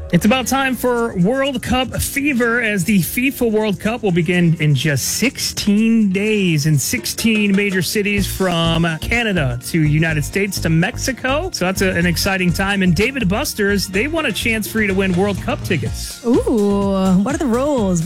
It's about time for World Cup fever as the FIFA World Cup will begin in just 16 days in 16 major cities from Canada to United States to Mexico. So that's an exciting time. And David Buster's, they won a chance for you to win World Cup tickets. Ooh, what are the rules?